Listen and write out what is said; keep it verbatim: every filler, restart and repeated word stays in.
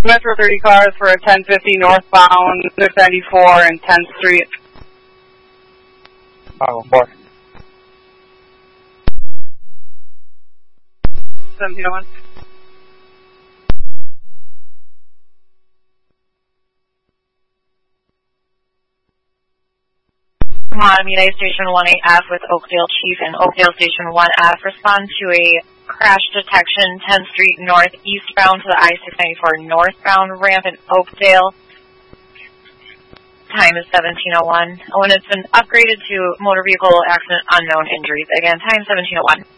Metro thirty cars for a ten fifty northbound, ninety-four and tenth Street. five one four. seventeen oh one. Matamidi Station one eight F with Oakdale Chief and Oakdale Station one F. Respond to a crash detection, tenth Street North, eastbound to the I six ninety-four northbound ramp in Oakdale. Time is seventeen oh one. When it's been upgraded to motor vehicle accident unknown injuries. Again, time seventeen oh one.